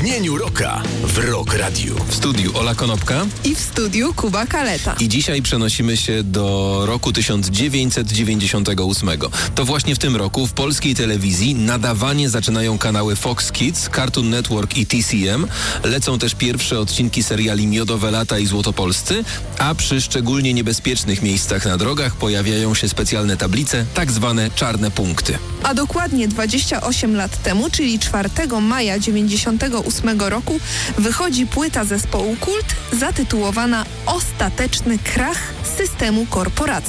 dźwignieniu rocka w Rock Radiu. W studiu Ola Konopka i w studiu Kuba Kaleta. I dzisiaj przenosimy się do roku 1998. To właśnie w tym roku w polskiej telewizji nadawanie zaczynają kanały Fox Kids, Cartoon Network i TCM. Lecą też pierwsze odcinki seriali Miodowe lata i Złotopolscy, a przy szczególnie niebezpiecznych miejscach na drogach pojawiają się specjalne tablice, tak zwane czarne punkty. A dokładnie 28 lat temu, czyli 4 maja 1998 roku, wychodzi płyta zespołu Kult zatytułowana Ostateczny krach systemu korporacji.